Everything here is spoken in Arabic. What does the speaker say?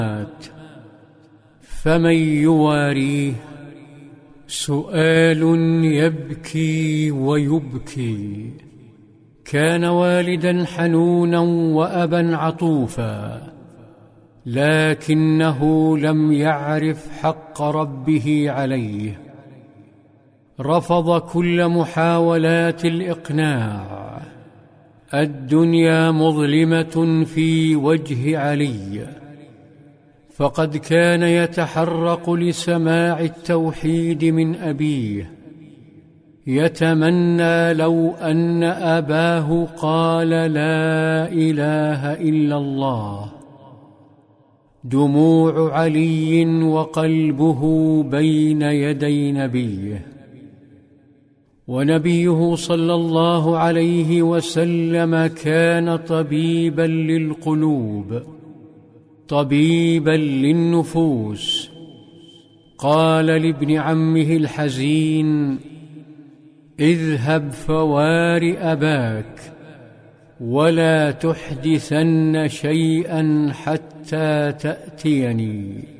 فمن يواريه؟ سؤال يبكي ويبكي. كان والدا حنونا وأبا عطوفا، لكنه لم يعرف حق ربه عليه. رفض كل محاولات الإقناع. الدنيا مظلمة في وجه علي، فقد كان يتحرق لسماع التوحيد من أبيه، يتمنى لو أن أباه قال لا إله إلا الله. دموع علي وقلبه بين يدي نبيه، ونبيه صلى الله عليه وسلم كان طبيبا للقلوب، طبيبا للنفوس. قال لابن عمه الحزين: اذهب فوار أباك، ولا تحدثن شيئا حتى تأتيني.